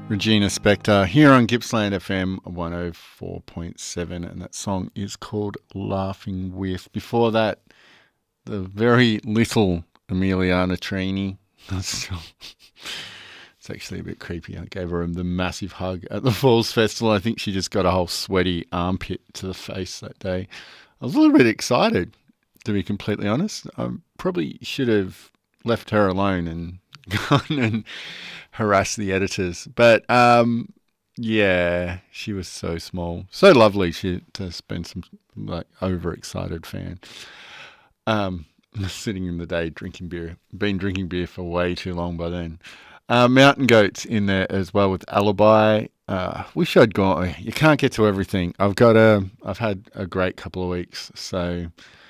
Regina Spektor here on Gippsland FM 104.7, and that song is called Laughing With. Before that, the very little Emiliana Trini. It's actually a bit creepy. I gave her the massive hug at the Falls Festival. I think she just got a whole sweaty armpit to the face that day. I was a little bit excited, to be completely honest. I probably should have left her alone and gone and harassed the editors. But yeah, she was so small, so lovely. She has been some like overexcited fan. Sitting in the day drinking beer. Been drinking beer for way too long by then. Mountain Goats in there as well with Alibi. Wish I'd gone. You can't get to everything. I've had a great couple of weeks, so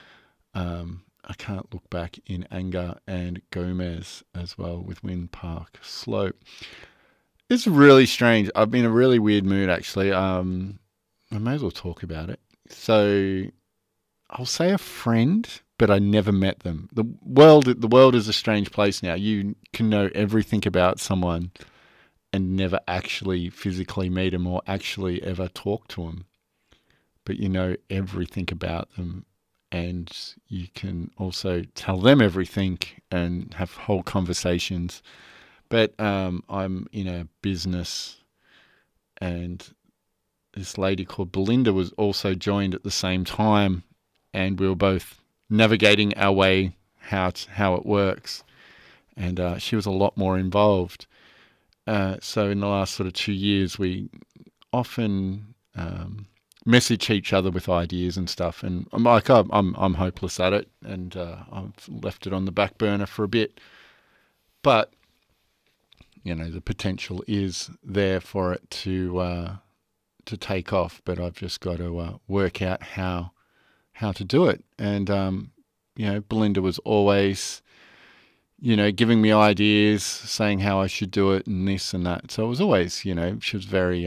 I can't look back in anger. And Gomez as well with Wind Park Slope. It's really strange. I've been in a really weird mood actually. I may as well talk about it. So I'll say a friend, but I never met them. The world is a strange place now. You can know everything about someone and never actually physically meet them or actually ever talk to them. But you know everything about them, and you can also tell them everything and have whole conversations. But I'm in a business, and this lady called Belinda was also joined at the same time, and we were both navigating our way how it works, and she was a lot more involved. So in the last sort of 2 years, we often message each other with ideas and stuff, and I'm like, I'm hopeless at it, and I've left it on the back burner for a bit, but you know the potential is there for it to take off, but I've just got to work out how to do it. And you know, Belinda was always, you know, giving me ideas, saying how I should do it and this and that. So it was always, you know, she was very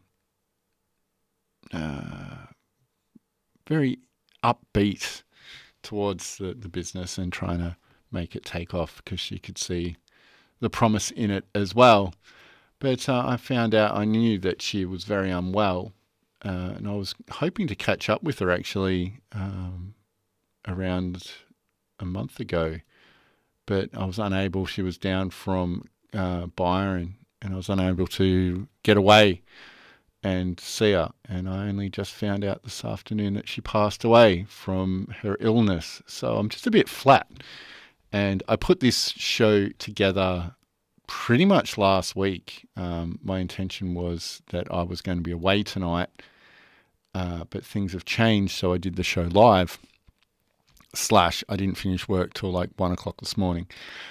very upbeat towards the business and trying to make it take off because she could see the promise in it as well. But I found out, I knew that she was very unwell, and I was hoping to catch up with her actually around a month ago, but I was unable. She was down from Byron, and I was unable to get away and see her. And I only just found out this afternoon that she passed away from her illness. So I'm just a bit flat. And I put this show together pretty much last week. My intention was that I was going to be away tonight, but things have changed, so I did the show live. / I didn't finish work till like 1 o'clock this morning.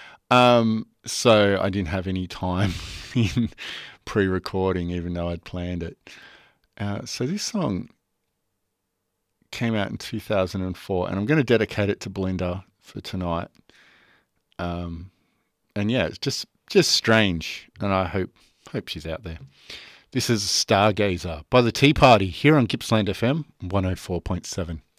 So I didn't have any time in pre-recording, even though I'd planned it. So this song came out in 2004, and I'm going to dedicate it to Belinda for tonight. And yeah, it's just strange, and I hope she's out there. This is Stargazer by The Tea Party here on Gippsland FM 104.7.